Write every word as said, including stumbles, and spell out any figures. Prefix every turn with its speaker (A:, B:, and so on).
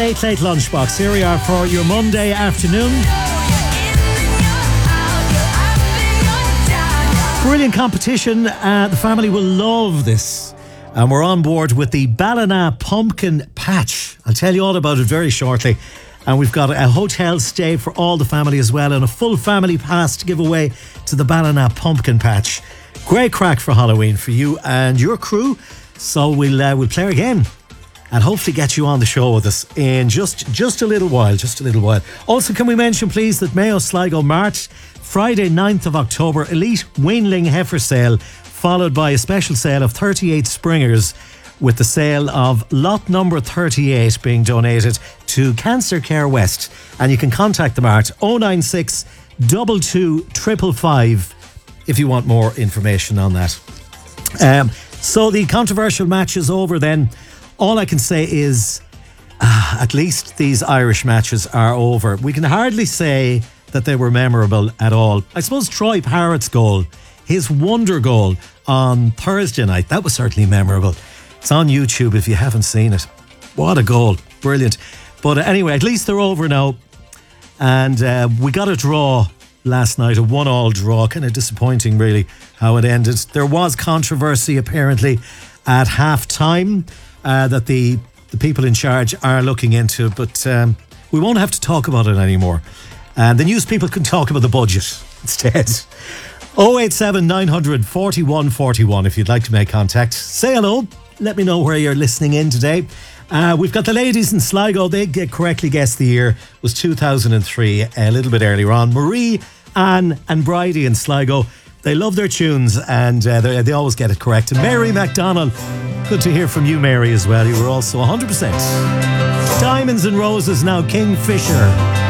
A: Late Late Lunchbox. Here we are for your Monday afternoon. Brilliant competition. Uh, the family will love this. And we're on board with the Ballina Pumpkin Patch. I'll tell you all about it very shortly. And we've got a hotel stay for all the family as well, and a full family pass to give away to the Ballina Pumpkin Patch. Great crack for Halloween for you and your crew. So we'll uh, we'll play again and hopefully get you on the show with us in just, just a little while, just a little while. Also, can we mention, please, that Mayo Sligo Mart, Friday ninth of October, Elite Weanling Heifer Sale, followed by a special sale of thirty-eight Springers, with the sale of lot number thirty-eight being donated to Cancer Care West. And you can contact the Mart oh nine six, two two five five five if you want more information on that. Um, so the controversial match is over then. All I can say is uh, at least these Irish matches are over. We can hardly say that they were memorable at all. I suppose Troy Parrott's goal, his wonder goal on Thursday night, that was certainly memorable. It's on YouTube if you haven't seen it. What a goal. Brilliant. But anyway, at least they're over now. And uh, we got a draw last night, a one-all draw. Kind of disappointing, really, how it ended. There was controversy, apparently, at half-time uh, that the, the people in charge are looking into. But um, we won't have to talk about it anymore. And the news people can talk about the budget instead. oh eight seven, nine hundred, forty-one forty-one if you'd like to make contact. Say hello. Let me know where you're listening in today. Uh, we've got the ladies in Sligo. They get correctly guessed the year was two thousand three, a little bit earlier on. Marie, Anne and Bridie in Sligo. They love their tunes and uh, they, they always get it correct. And Mary MacDonald, good to hear from you, Mary, as well. You were also one hundred percent. Diamonds and Roses now, Kingfisher.